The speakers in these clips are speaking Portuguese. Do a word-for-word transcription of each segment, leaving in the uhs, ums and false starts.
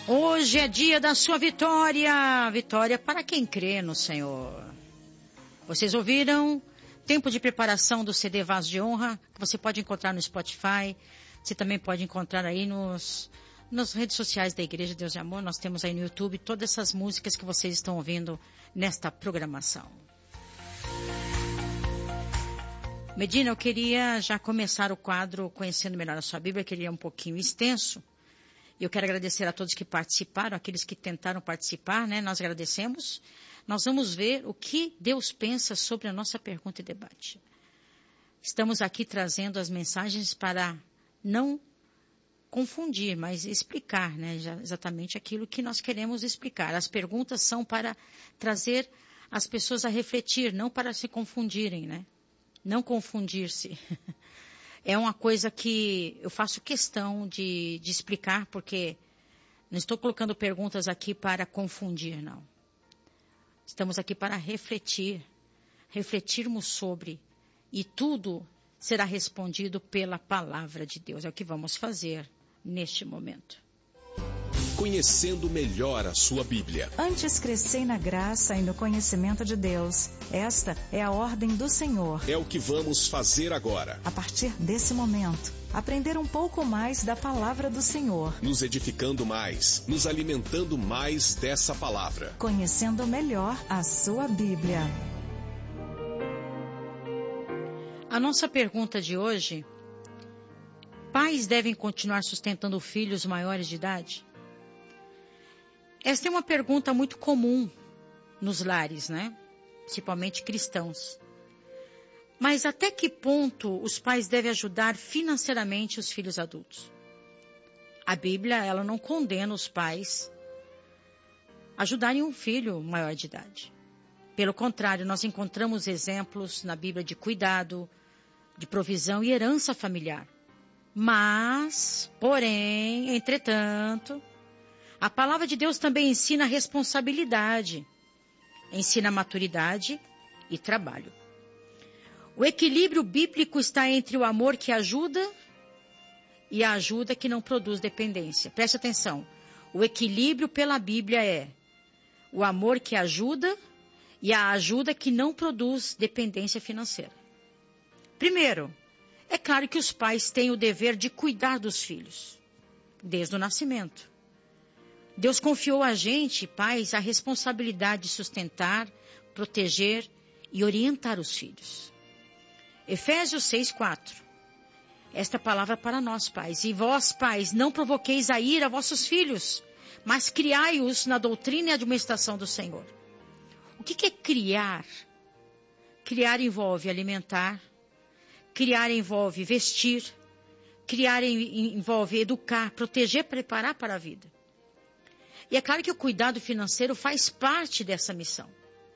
Hoje é dia da sua vitória. Vitória para quem crê no Senhor. Vocês ouviram? Tempo de preparação do C D Vaso de Honra, que você pode encontrar no Spotify. Você também pode encontrar aí nos, nas redes sociais da Igreja Deus de Amor. Nós temos aí no YouTube todas essas músicas que vocês estão ouvindo nesta programação. Medina, eu queria já começar o quadro Conhecendo Melhor a Sua Bíblia, que ele é um pouquinho extenso. E eu quero agradecer a todos que participaram, aqueles que tentaram participar, né? Nós agradecemos. Nós vamos ver o que Deus pensa sobre a nossa pergunta e debate. Estamos aqui trazendo as mensagens para não confundir, mas explicar, né? Já exatamente aquilo que nós queremos explicar. As perguntas são para trazer as pessoas a refletir, não para se confundirem, né? Não confundir-se. É uma coisa que eu faço questão de, de explicar, porque não estou colocando perguntas aqui para confundir, não. Estamos aqui para refletir, refletirmos sobre, e tudo será respondido pela palavra de Deus. É o que vamos fazer neste momento. Conhecendo melhor a sua Bíblia. Antes crescei na graça e no conhecimento de Deus. Esta é a ordem do Senhor. É o que vamos fazer agora. A partir desse momento, aprender um pouco mais da palavra do Senhor. Nos edificando mais, nos alimentando mais dessa palavra. Conhecendo melhor a sua Bíblia. A nossa pergunta de hoje: pais devem continuar sustentando filhos maiores de idade? Esta é uma pergunta muito comum nos lares, né? Principalmente cristãos. Mas até que ponto os pais devem ajudar financeiramente os filhos adultos? A Bíblia, ela não condena os pais a ajudarem um filho maior de idade. Pelo contrário, nós encontramos exemplos na Bíblia de cuidado, de provisão e herança familiar. Mas, porém, entretanto, a palavra de Deus também ensina responsabilidade, ensina maturidade e trabalho. O equilíbrio bíblico está entre o amor que ajuda e a ajuda que não produz dependência. Preste atenção, o equilíbrio pela Bíblia é o amor que ajuda e a ajuda que não produz dependência financeira. Primeiro, é claro que os pais têm o dever de cuidar dos filhos, desde o nascimento. Deus confiou a gente, pais, a responsabilidade de sustentar, proteger e orientar os filhos. Efésios seis, quatro. Esta palavra para nós, pais. E vós, pais, não provoqueis a ira a vossos filhos, mas criai-os na doutrina e administração do Senhor. O que, que é criar? Criar envolve alimentar, criar envolve vestir, criar envolve educar, proteger, preparar para a vida. E é claro que o cuidado financeiro faz parte dessa missão.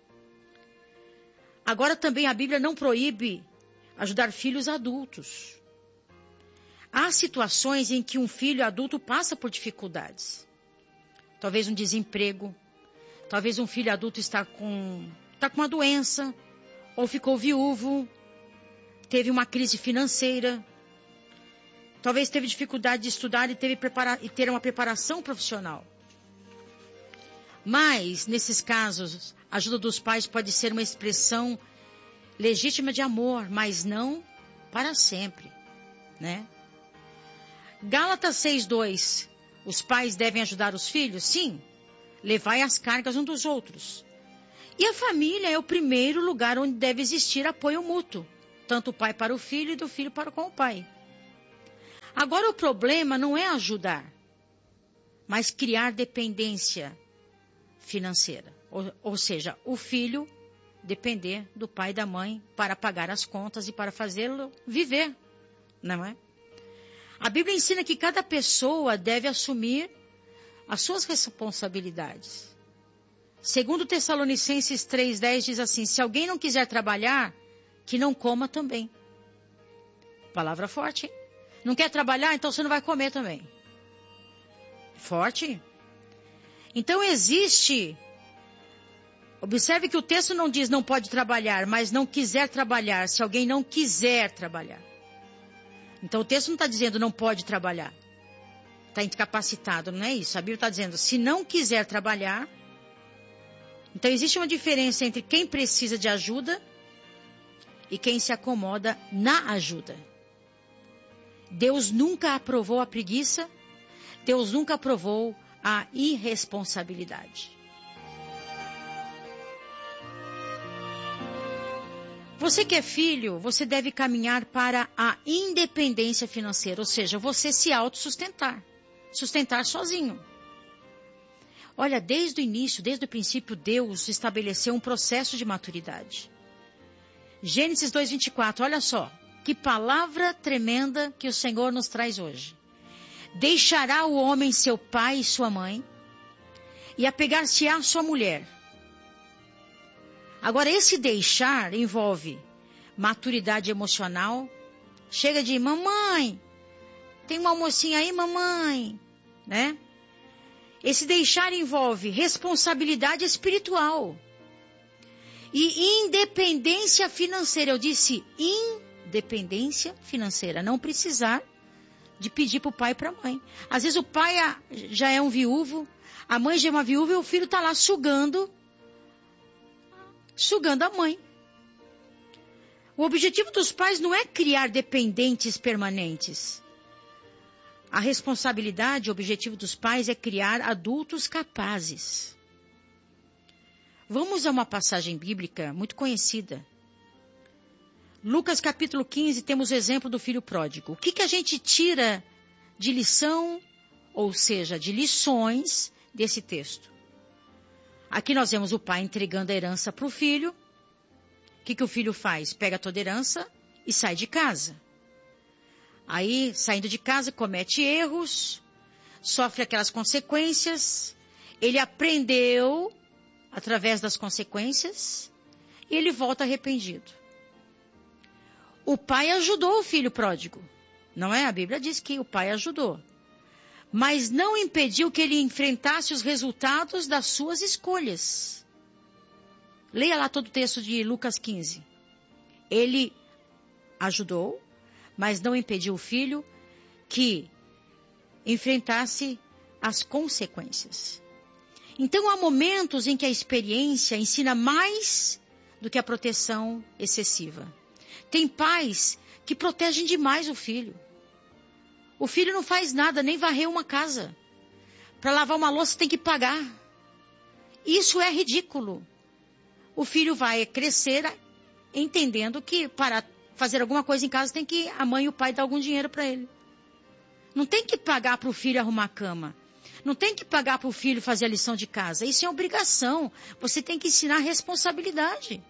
Agora também a Bíblia não proíbe ajudar filhos adultos. Há situações em que um filho adulto passa por dificuldades. Talvez um desemprego, talvez um filho adulto está com, está com uma doença, ou ficou viúvo, teve uma crise financeira, talvez teve dificuldade de estudar e, teve prepara, e ter uma preparação profissional. Mas, nesses casos, a ajuda dos pais pode ser uma expressão legítima de amor, mas não para sempre, né? Gálatas seis, dois. Os pais devem ajudar os filhos? Sim. Levai as cargas um dos outros. E a família é o primeiro lugar onde deve existir apoio mútuo, tanto o pai para o filho e do filho para com o pai. Agora o problema não é ajudar, mas criar dependência financeira. Ou, ou seja, o filho depender do pai e da mãe para pagar as contas e para fazê-lo viver, não é? A Bíblia ensina que cada pessoa deve assumir as suas responsabilidades. Segundo Tessalonicenses três, dez diz assim: se alguém não quiser trabalhar, que não coma também. Palavra forte, hein? Não quer trabalhar, então você não vai comer também. Forte. Então existe, observe que o texto não diz não pode trabalhar, mas não quiser trabalhar, se alguém não quiser trabalhar. Então o texto não está dizendo não pode trabalhar. está incapacitado, não é isso. A Bíblia está dizendo, se não quiser trabalhar, então existe uma diferença entre quem precisa de ajuda e quem se acomoda na ajuda. Deus nunca aprovou a preguiça, Deus nunca aprovou a irresponsabilidade. Você que é filho, você deve caminhar para a independência financeira, ou seja, você se autossustentar, sustentar sozinho. Olha, desde o início, desde o princípio, Deus estabeleceu um processo de maturidade. Gênesis dois, vinte e quatro, olha só, que palavra tremenda que o Senhor nos traz hoje. Deixará o homem seu pai e sua mãe, e apegar-se-á à sua mulher. Agora, esse deixar envolve maturidade emocional. Chega de, mamãe, tem uma almocinha aí, mamãe, né? Esse deixar envolve responsabilidade espiritual e independência financeira. Eu disse independência financeira, não precisar de pedir para o pai e para a mãe. Às vezes o pai já é um viúvo, a mãe já é uma viúva e o filho está lá sugando, sugando a mãe. O objetivo dos pais não é criar dependentes permanentes. A responsabilidade, o objetivo dos pais é criar adultos capazes. Vamos a uma passagem bíblica muito conhecida. Lucas capítulo quinze, temos o exemplo do filho pródigo. O que, que a gente tira de lição, ou seja, de lições desse texto? Aqui nós vemos o pai entregando a herança para o filho. O que, que o filho faz? Pega toda a herança e sai de casa. Aí, saindo de casa, comete erros, sofre aquelas consequências. Ele aprendeu através das consequências e ele volta arrependido. O pai ajudou o filho pródigo, não é? A Bíblia diz que o pai ajudou, mas não impediu que ele enfrentasse os resultados das suas escolhas. Leia lá todo o texto de Lucas quinze. Ele ajudou, mas não impediu o filho que enfrentasse as consequências. Então há momentos em que a experiência ensina mais do que a proteção excessiva. Tem pais que protegem demais o filho. O filho não faz nada, nem varrer uma casa. Para lavar uma louça tem que pagar. Isso é ridículo. O filho vai crescer entendendo que para fazer alguma coisa em casa tem que a mãe e o pai dar algum dinheiro para ele. Não tem que pagar para o filho arrumar a cama. Não tem que pagar para o filho fazer a lição de casa. Isso é obrigação. Você tem que ensinar responsabilidade.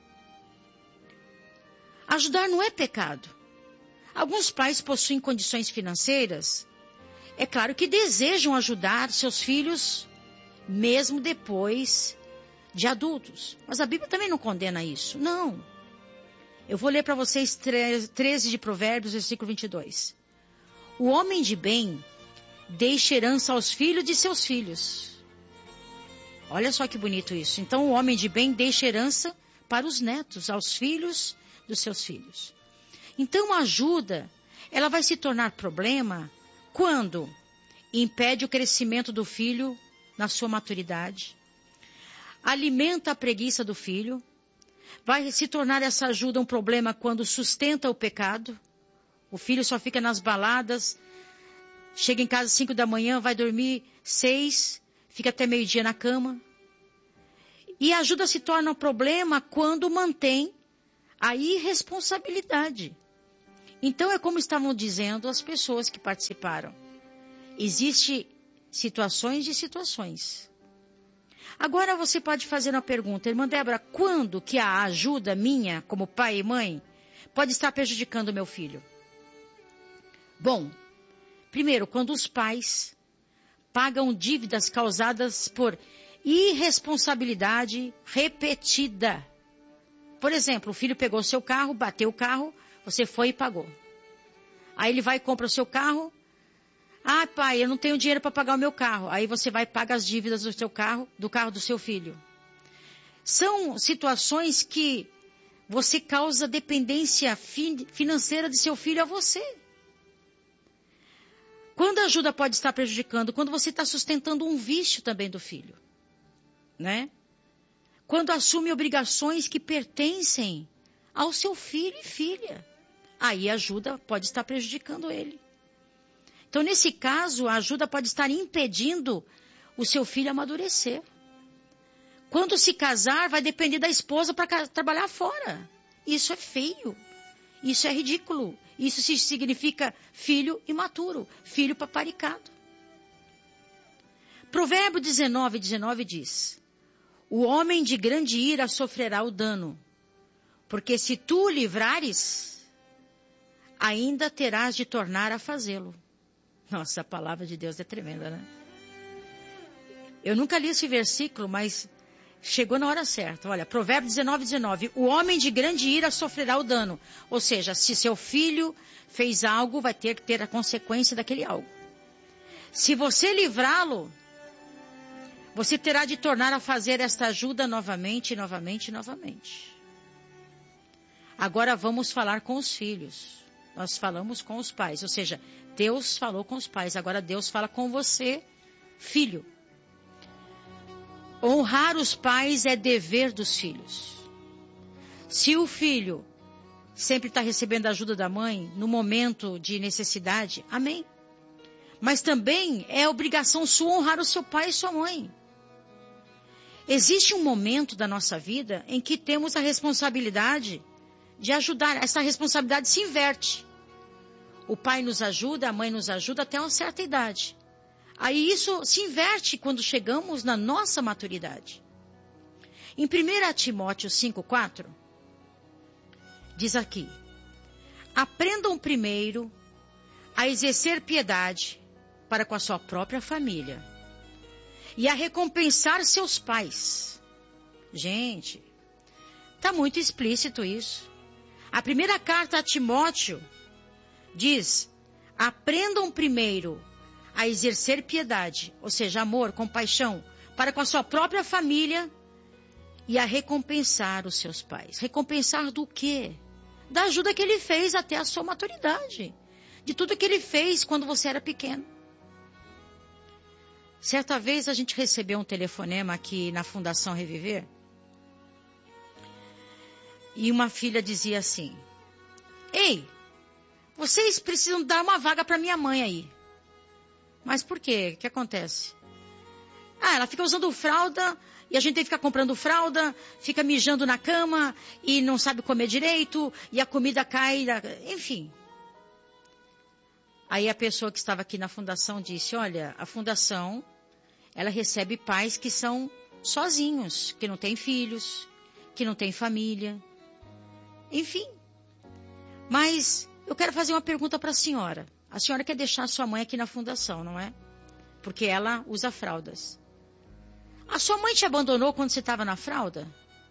Ajudar não é pecado. Alguns pais possuem condições financeiras. É claro que desejam ajudar seus filhos, mesmo depois de adultos. Mas a Bíblia também não condena isso. Não. Eu vou ler para vocês treze de Provérbios, versículo vinte e dois. O homem de bem deixa herança aos filhos de seus filhos. Olha só que bonito isso. Então o homem de bem deixa herança para os netos, aos filhos dos seus filhos. Então a ajuda, ela vai se tornar problema quando impede o crescimento do filho na sua maturidade, alimenta a preguiça do filho, vai se tornar essa ajuda um problema quando sustenta o pecado. O filho só fica nas baladas, chega em casa às cinco da manhã, vai dormir seis, fica até meio-dia na cama. E a ajuda se torna um problema quando mantém a irresponsabilidade. Então é como estavam dizendo as pessoas que participaram. Existem situações de situações. Agora você pode fazer uma pergunta, irmã Débora, quando que a ajuda minha, como pai e mãe, pode estar prejudicando o meu filho? Bom, primeiro, quando os pais pagam dívidas causadas por irresponsabilidade repetida. Por exemplo, o filho pegou o seu carro, bateu o carro, você foi e pagou. Aí ele vai e compra o seu carro. Ah, pai, eu não tenho dinheiro para pagar o meu carro. Aí você vai e paga as dívidas do seu carro, do carro do seu filho. São situações que você causa dependência financeira de seu filho a você. Quando a ajuda pode estar prejudicando? Quando você está sustentando um vício também do filho, né? Quando assume obrigações que pertencem ao seu filho e filha. Aí a ajuda pode estar prejudicando ele. Então, nesse caso, a ajuda pode estar impedindo o seu filho amadurecer. Quando se casar, vai depender da esposa para trabalhar fora. Isso é feio. Isso é ridículo. Isso significa filho imaturo, filho paparicado. Provérbio dezenove, dezenove diz: o homem de grande ira sofrerá o dano, porque se tu o livrares, ainda terás de tornar a fazê-lo. Nossa, a palavra de Deus é tremenda, né? Eu nunca li esse versículo, mas chegou na hora certa. Olha, Provérbio dezenove, dezenove. O homem de grande ira sofrerá o dano. Ou seja, se seu filho fez algo, vai ter que ter a consequência daquele algo. Se você livrá-lo, você terá de tornar a fazer esta ajuda novamente, novamente, novamente. Agora vamos falar com os filhos. Nós falamos com os pais. Ou seja, Deus falou com os pais. Agora Deus fala com você, filho. Honrar os pais é dever dos filhos. Se o filho sempre está recebendo a ajuda da mãe no momento de necessidade, amém. Mas também é obrigação sua honrar o seu pai e sua mãe. Existe um momento da nossa vida em que temos a responsabilidade de ajudar. Essa responsabilidade se inverte. O pai nos ajuda, a mãe nos ajuda até uma certa idade. Aí isso se inverte quando chegamos na nossa maturidade. Em primeiro Timóteo cinco, quatro, diz aqui: aprendam primeiro a exercer piedade para com a sua própria família e a recompensar seus pais. Gente, está muito explícito isso. A primeira carta a Timóteo diz: aprendam primeiro a exercer piedade, ou seja, amor, compaixão, para com a sua própria família e a recompensar os seus pais. Recompensar do quê? Da ajuda que ele fez até a sua maturidade. De tudo que ele fez quando você era pequeno. Certa vez a gente recebeu um telefonema aqui na Fundação Reviver. E uma filha dizia assim: ei, vocês precisam dar uma vaga para minha mãe aí. Mas por quê? O que acontece? Ah, ela fica usando fralda e a gente tem que ficar comprando fralda, fica mijando na cama e não sabe comer direito e a comida cai, enfim. Aí a pessoa que estava aqui na fundação disse: olha, a fundação, ela recebe pais que são sozinhos, que não têm filhos, que não têm família, enfim. Mas eu quero fazer uma pergunta para a senhora. A senhora quer deixar a sua mãe aqui na fundação, não é? Porque ela usa fraldas. A sua mãe te abandonou quando você estava na fralda?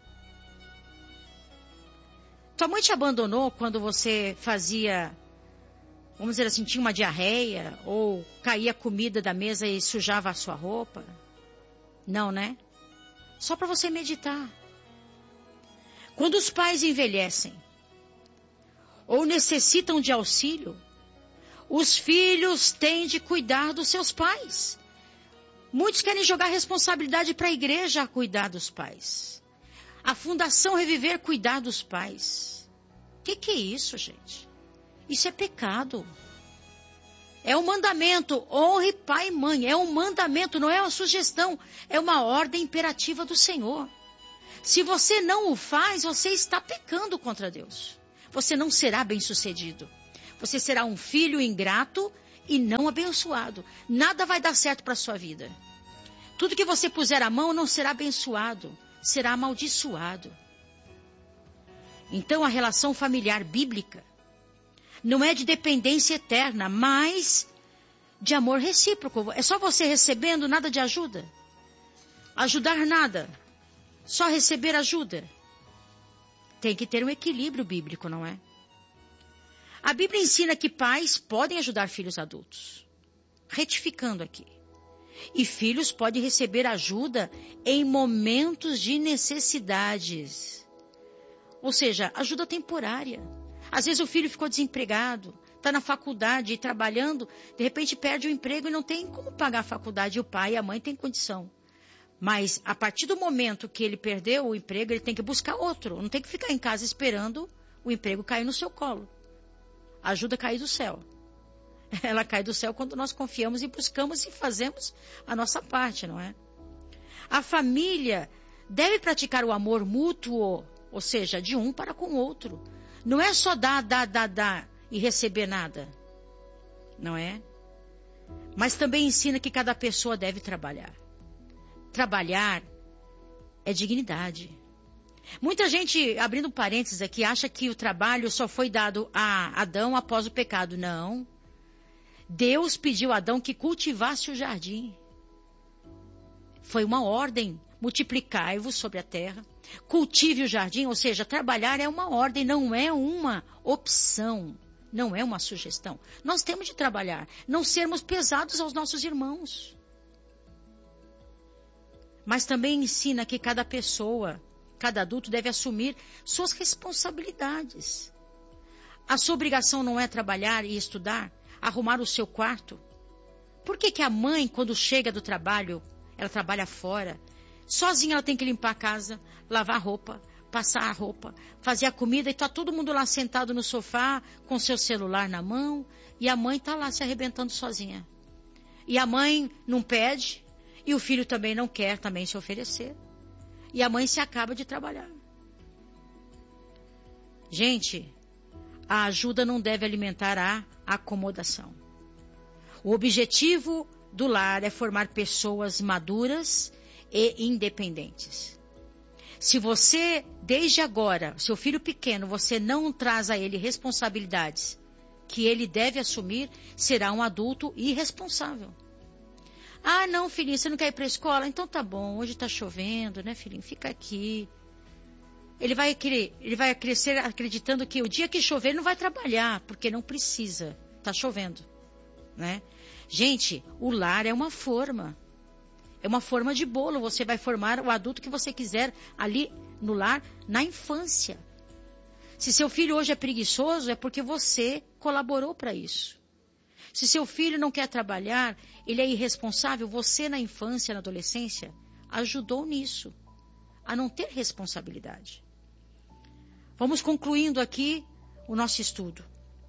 Tua mãe te abandonou quando você fazia, vamos dizer assim, tinha uma diarreia? Ou caía comida da mesa e sujava a sua roupa? Não, né? Só para você meditar. Quando os pais envelhecem ou necessitam de auxílio, os filhos têm de cuidar dos seus pais. Muitos querem jogar a responsabilidade para a igreja a cuidar dos pais. A Fundação Reviver cuidar dos pais. O que, que é isso, gente? Isso é pecado. É um mandamento. Honre pai e mãe. É um mandamento, não é uma sugestão. É uma ordem imperativa do Senhor. Se você não o faz, você está pecando contra Deus. Você não será bem-sucedido. Você será um filho ingrato e não abençoado. Nada vai dar certo para a sua vida. Tudo que você puser a mão não será abençoado, será amaldiçoado. Então a relação familiar bíblica não é de dependência eterna, mas de amor recíproco. É só você recebendo, nada de ajuda. Ajudar nada, só receber ajuda. Tem que ter um equilíbrio bíblico, não é? A Bíblia ensina que pais podem ajudar filhos adultos. Retificando aqui. E filhos podem receber ajuda em momentos de necessidades. Ou seja, ajuda temporária. Às vezes o filho ficou desempregado, está na faculdade e trabalhando, de repente perde o emprego e não tem como pagar a faculdade. E o pai e a mãe têm condição. Mas a partir do momento que ele perdeu o emprego, ele tem que buscar outro. Não tem que ficar em casa esperando o emprego cair no seu colo. A ajuda cair do céu. Ela cai do céu quando nós confiamos e buscamos e fazemos a nossa parte, não é? A família deve praticar o amor mútuo, ou seja, de um para com o outro. Não é só dar, dar, dar, dar e receber nada, não é? Mas também ensina que cada pessoa deve trabalhar. Trabalhar é dignidade. Muita gente, abrindo parênteses aqui, acha que o trabalho só foi dado a Adão após o pecado. Não. Deus pediu a Adão que cultivasse o jardim. Foi uma ordem. Multiplicai-vos sobre a terra. Cultive o jardim, ou seja, trabalhar é uma ordem, não é uma opção. Não é uma sugestão. Nós temos de trabalhar, não sermos pesados aos nossos irmãos. Mas também ensina que cada pessoa, cada adulto deve assumir suas responsabilidades. A sua obrigação não é trabalhar e estudar, arrumar o seu quarto. Por que que a mãe, quando chega do trabalho, ela trabalha fora? Sozinha ela tem que limpar a casa, lavar a roupa, passar a roupa, fazer a comida e está todo mundo lá sentado no sofá com seu celular na mão e a mãe está lá se arrebentando sozinha. E a mãe não pede e o filho também não quer também se oferecer. E a mãe se acaba de trabalhar. Gente, a ajuda não deve alimentar a acomodação. O objetivo do lar é formar pessoas maduras e independentes. Se você, desde agora, seu filho pequeno, você não traz a ele responsabilidades que ele deve assumir, será um adulto irresponsável. Ah, não, filhinho, você não quer ir para a escola? Então tá bom, hoje está chovendo, né, filhinho? Fica aqui. Ele vai, querer, ele vai crescer acreditando que o dia que chover ele não vai trabalhar, porque não precisa, está chovendo, né? Gente, o lar é uma forma. É uma forma de bolo. Você vai formar o adulto que você quiser ali no lar, na infância. Se seu filho hoje é preguiçoso, é porque você colaborou para isso. Se seu filho não quer trabalhar, ele é irresponsável, você na infância, na adolescência, ajudou nisso, a não ter responsabilidade. Vamos concluindo aqui o nosso estudo.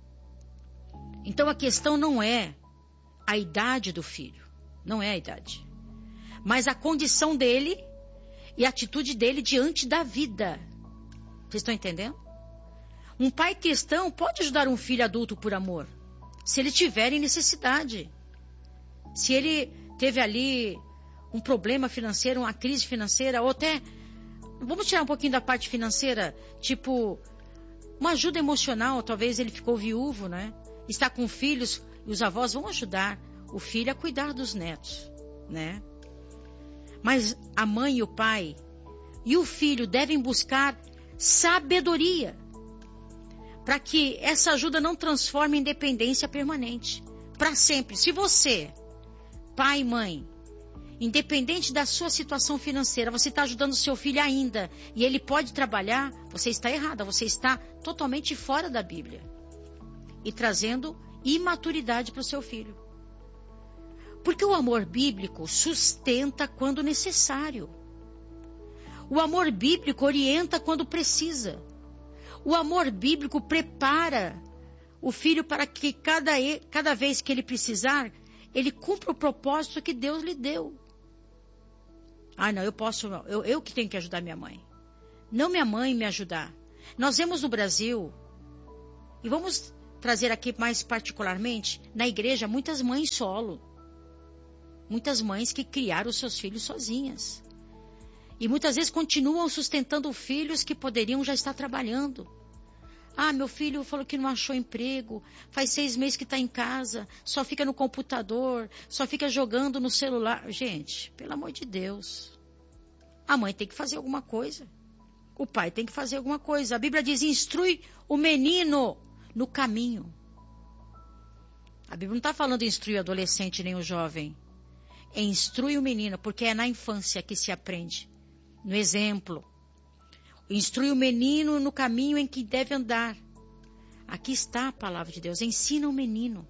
Então a questão não é a idade do filho, não é a idade, mas a condição dele e a atitude dele diante da vida. Vocês estão entendendo? Um pai cristão pode ajudar um filho adulto por amor, se ele tiver em necessidade. Se ele teve ali um problema financeiro, uma crise financeira, ou até, vamos tirar um pouquinho da parte financeira, tipo, uma ajuda emocional, talvez ele ficou viúvo, né? Está com filhos, e os avós vão ajudar o filho a cuidar dos netos, né? Mas a mãe e o pai e o filho devem buscar sabedoria para que essa ajuda não transforme em dependência permanente, para sempre. Se você, pai e mãe, independente da sua situação financeira, você está ajudando o seu filho ainda e ele pode trabalhar, você está errada, você está totalmente fora da Bíblia e trazendo imaturidade para o seu filho. Porque o amor bíblico sustenta quando necessário. O amor bíblico orienta quando precisa. O amor bíblico prepara o filho para que cada, cada vez que ele precisar, ele cumpra o propósito que Deus lhe deu. Ah, não, eu posso, eu, eu que tenho que ajudar minha mãe. Não minha mãe me ajudar. Nós vemos no Brasil, e vamos trazer aqui mais particularmente, na igreja, muitas mães solo. Muitas mães que criaram os seus filhos sozinhas. E muitas vezes continuam sustentando filhos que poderiam já estar trabalhando. Ah, meu filho falou que não achou emprego, faz seis meses que está em casa, só fica no computador, só fica jogando no celular. Gente, pelo amor de Deus. A mãe tem que fazer alguma coisa. O pai tem que fazer alguma coisa. A Bíblia diz, instrui o menino no caminho. A Bíblia não está falando instrui o adolescente nem o jovem. É instrui o menino, porque é na infância que se aprende. No exemplo. Instrui o menino no caminho em que deve andar. Aqui está a palavra de Deus. Ensina o menino.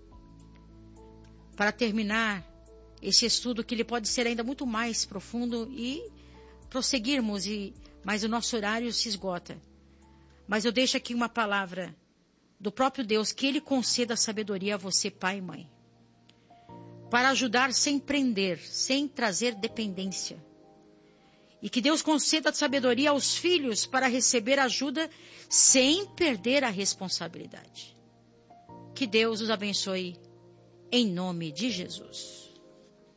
Para terminar esse estudo, que ele pode ser ainda muito mais profundo, e prosseguirmos, e, mas o nosso horário se esgota. Mas eu deixo aqui uma palavra do próprio Deus, que Ele conceda sabedoria a você, pai e mãe, para ajudar sem prender, sem trazer dependência. E que Deus conceda sabedoria aos filhos para receber ajuda sem perder a responsabilidade. Que Deus os abençoe, em nome de Jesus.